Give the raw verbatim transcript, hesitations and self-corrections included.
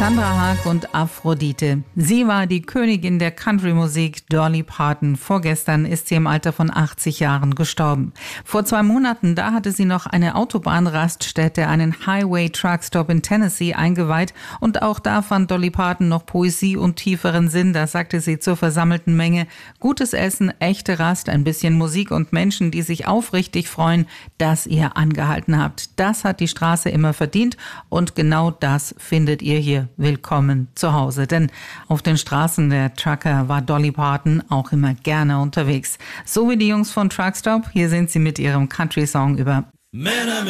Sandra Haag und Aphrodite. Sie war die Königin der Country-Musik, Dolly Parton. Vorgestern ist sie im Alter von achtzig Jahren gestorben. Vor zwei Monaten, da hatte sie noch eine Autobahnraststätte, einen Highway-Truckstop in Tennessee eingeweiht. Und auch da fand Dolly Parton noch Poesie und tieferen Sinn. Da sagte sie zur versammelten Menge: Gutes Essen, echte Rast, ein bisschen Musik und Menschen, die sich aufrichtig freuen, dass ihr angehalten habt. Das hat die Straße immer verdient und genau das findet ihr hier. Willkommen zu Hause, denn auf den Straßen der Trucker war Dolly Parton auch immer gerne unterwegs. So wie die Jungs von Truckstop, hier sind sie mit ihrem Country-Song über